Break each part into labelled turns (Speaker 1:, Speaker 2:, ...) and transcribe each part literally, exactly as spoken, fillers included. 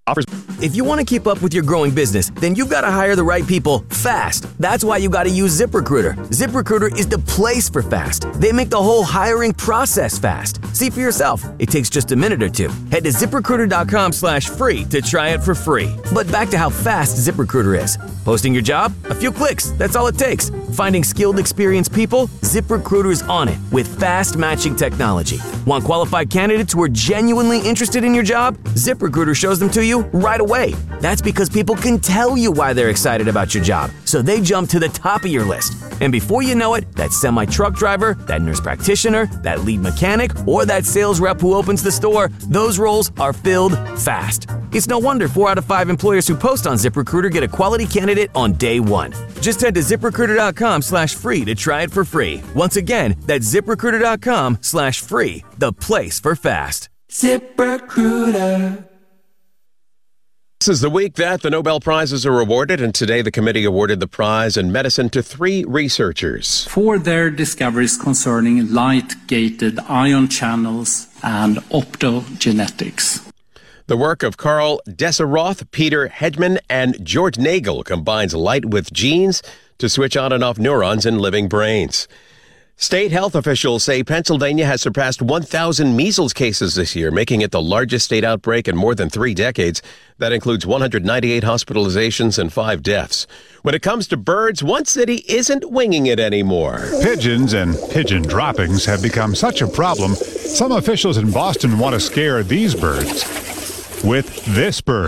Speaker 1: Offers.
Speaker 2: If you want to keep up with your growing business, then you've got to hire the right people fast. That's why you got to use ZipRecruiter. ZipRecruiter is the place for fast. They make the whole hiring process fast. See for yourself. It takes just a minute or two. Head to ZipRecruiter.com slash free to try it for free. But back to how fast ZipRecruiter is. Posting your job? A few clicks. That's all it takes. Finding skilled, experienced people? ZipRecruiter is on it with fast matching technology. Want qualified candidates who are genuinely interested in your job? ZipRecruiter shows them to you right away. That's because people can tell you why they're excited about your job, so they jump to the top of your list. And before you know it, that semi-truck driver, that nurse practitioner, that lead mechanic, or that sales rep who opens the store, those roles are filled fast. It's no wonder four out of five employers who post on ZipRecruiter get a quality candidate on day one. Just head to ZipRecruiter.com slash free to try it for free. Once again, that's ZipRecruiter.com slash free, the place for fast.
Speaker 3: ZipRecruiter.
Speaker 4: This is the week that the Nobel Prizes are awarded, and today the committee awarded the prize in medicine to three researchers
Speaker 5: for their discoveries concerning light-gated ion channels and optogenetics.
Speaker 4: The work of Carl Deseroth, Peter Hedman, and George Nagel combines light with genes to switch on and off neurons in living brains. State health officials say Pennsylvania has surpassed one thousand measles cases this year, making it the largest state outbreak in more than three decades. That includes one hundred ninety-eight hospitalizations and five deaths. When it comes to birds, one city isn't winging it anymore.
Speaker 6: Pigeons and pigeon droppings have become such a problem, some officials in Boston want to scare these birds with this bird.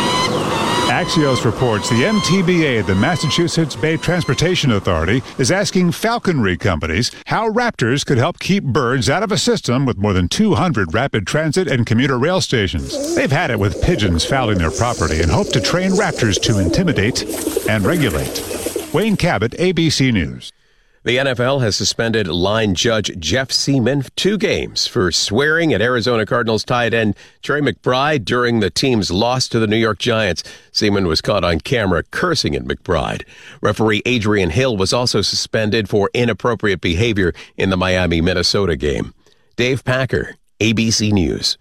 Speaker 6: Axios reports the M T B A, the Massachusetts Bay Transportation Authority, is asking falconry companies how raptors could help keep birds out of a system with more than two hundred rapid transit and commuter rail stations. They've had it with pigeons fouling their property and hope to train raptors to intimidate and regulate. Wayne Cabot, A B C News.
Speaker 4: The N F L has suspended line judge Jeff Seaman two games for swearing at Arizona Cardinals tight end Trey McBride during the team's loss to the New York Giants. Seaman was caught on camera cursing at McBride. Referee Adrian Hill was also suspended for inappropriate behavior in the Miami-Minnesota game. Dave Packer, A B C News.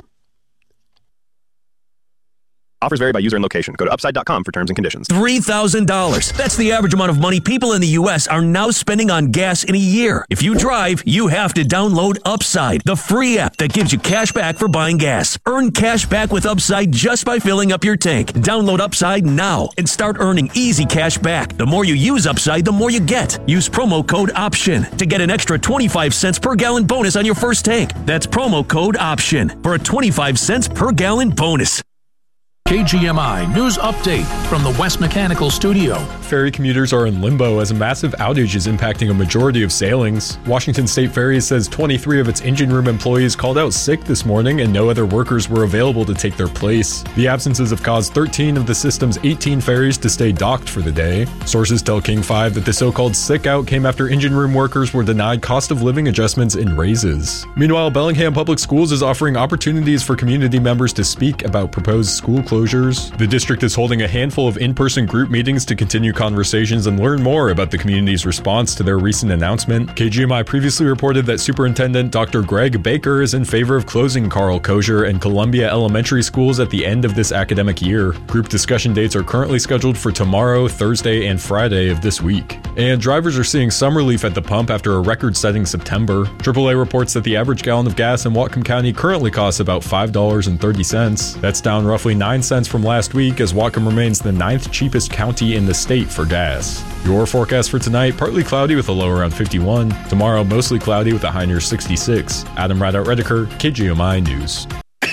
Speaker 1: Offers vary by user and location. Go to upside dot com for terms and conditions.
Speaker 7: three thousand dollars. That's the average amount of money people in the U S are now spending on gas in a year. If you drive, you have to download Upside, the free app that gives you cash back for buying gas. Earn cash back with Upside just by filling up your tank. Download Upside now and start earning easy cash back. The more you use Upside, the more you get. Use promo code OPTION to get an extra twenty-five cents per gallon bonus on your first tank. That's promo code OPTION for a twenty-five cents per gallon bonus.
Speaker 8: K G M I News Update from the West Mechanical Studio.
Speaker 9: Ferry commuters are in limbo as a massive outage is impacting a majority of sailings. Washington State Ferries says twenty-three of its engine room employees called out sick this morning and no other workers were available to take their place. The absences have caused thirteen of the system's eighteen ferries to stay docked for the day. Sources tell King five that the so-called sick out came after engine room workers were denied cost of living adjustments and raises. Meanwhile, Bellingham Public Schools is offering opportunities for community members to speak about proposed school closures. The district is holding a handful of in-person group meetings to continue conversations and learn more about the community's response to their recent announcement. K G M I previously reported that Superintendent Doctor Greg Baker is in favor of closing Carl Kosher and Columbia Elementary schools at the end of this academic year. Group discussion dates are currently scheduled for tomorrow, Thursday, and Friday of this week. And drivers are seeing some relief at the pump after a record-setting September. triple A reports that the average gallon of gas in Whatcom County currently costs about five dollars and thirty cents. That's down roughly nine cents from last week, as Whatcom remains the ninth cheapest county in the state for gas. Your forecast for tonight: partly cloudy with a low around fifty-one. Tomorrow, mostly cloudy with a high near sixty-six. Adam Rideout-Redeker, K G M I News.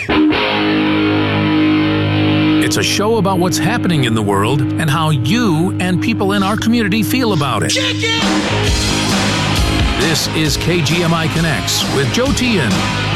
Speaker 8: It's a show about what's happening in the world and how you and people in our community feel about it. Chicken! This is K G M I Connects with Joe Tian.